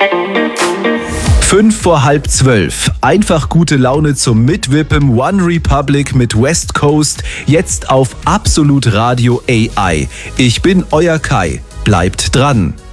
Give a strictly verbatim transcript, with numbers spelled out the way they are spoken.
Fünf vor halb zwölf. Einfach gute Laune zum Mitwippen. One Republic mit West Coast. Jetzt auf Absolut Radio A I. Ich bin euer Kai. Bleibt dran.